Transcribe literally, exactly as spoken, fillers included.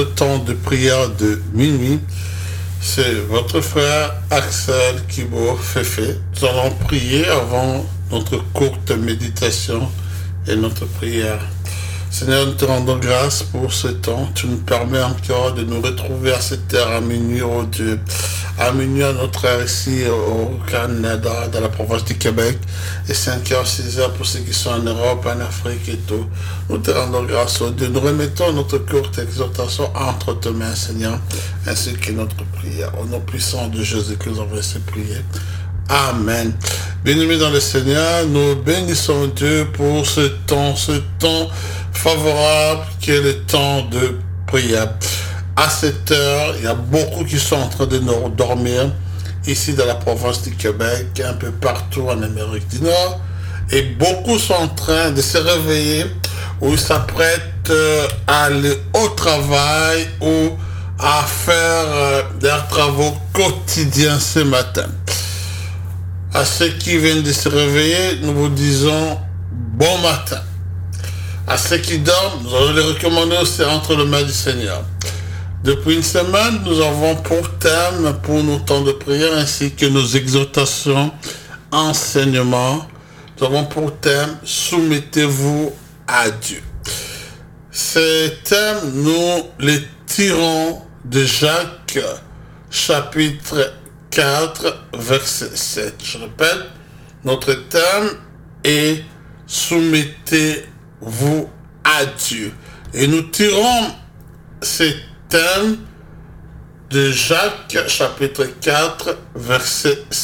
Le temps de prière de minuit, c'est votre frère Axel Kibo Fefe. Nous allons prier avant notre courte méditation et notre prière. Seigneur, nous te rendons grâce pour ce temps. Tu nous permets encore de nous retrouver à cette heure à minuit, oh Dieu. À minuit à notre heure ici au Canada, dans la province du Québec. Et cinq heures, six heures pour ceux qui sont en Europe, en Afrique et tout. Nous te rendons grâce, oh Dieu. Nous remettons notre courte exhortation entre tes mains, Seigneur, ainsi que notre prière. Au nom puissant de Jésus que nous avons laissé prier. Amen. Bien-aimés dans le Seigneur, nous bénissons Dieu pour ce temps, ce temps favorable qui est le temps de prière. À cette heure, il y a beaucoup qui sont en train de dormir ici dans la province du Québec, un peu partout en Amérique du Nord, et beaucoup sont en train de se réveiller ou s'apprêtent à aller au travail ou à faire leurs travaux quotidiens ce matin. À ceux qui viennent de se réveiller, nous vous disons bon matin. À ceux qui dorment, nous allons les recommander aussi entre les mains du Seigneur. Depuis une semaine, nous avons pour thème, pour nos temps de prière, ainsi que nos exhortations, enseignements, nous avons pour thème, soumettez-vous à Dieu. Ces thèmes, nous les tirons de Jacques, chapitre quatre, verset sept. Je répète, notre thème est soumettez-vous à Dieu. Et nous tirons ces thèmes de Jacques, chapitre quatre, verset sept.